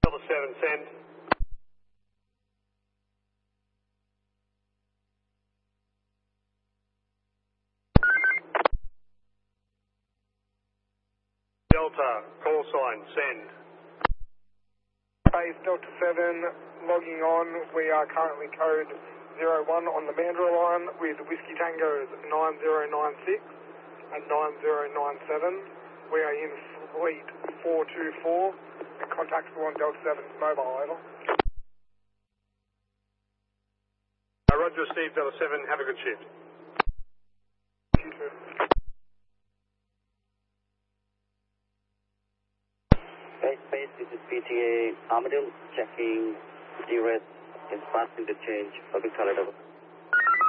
Delta 7, send. Delta, call sign, send. Base Delta 7, logging on. We are currently code 01 on the Mandurah line with Whiskey Tango's 9096 and 9097. We are in fleet 424 and contactable on Delta 7's mobile, over. Roger, Steve, Delta 7, have a good shift. You too. Base, this is PTA Armadale checking DRS in fast interchange for Victoria.